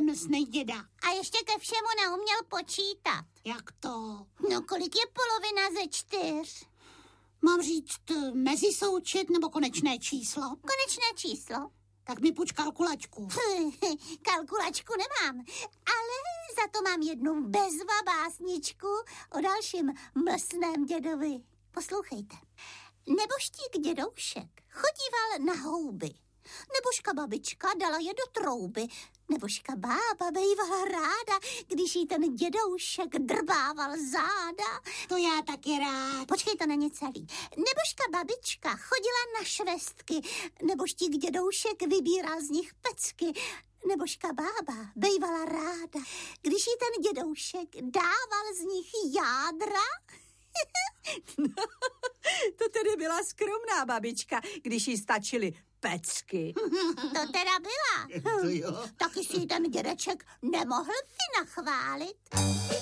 ten mlsnej děda. A ještě ke všemu neuměl počítat. Jak to? No, kolik je polovina ze 4? Mám říct mezisoučet nebo konečné číslo? Konečné číslo. Tak mi půjč kalkulačku. Kalkulačku nemám, ale za to mám jednu bezva básničku o dalším mlsném dědovi. Poslouchejte. Nebožtík dědoušek chodíval na houby. Nebožka babička dala je do trouby. Nebožka bába bývala ráda, když jí ten dědoušek drbával záda. To já taky rád. Počkej, to není celý. Nebožka babička chodila na švestky. Nebožtík dědoušek vybíral z nich pecky. Nebožka bába bývala ráda, když jí ten dědoušek dával z nich jádra. No, to tedy byla skromná babička, když jí stačily pecky. To teda byla. To jo. Taky si ten dědeček nemohl vynachválit.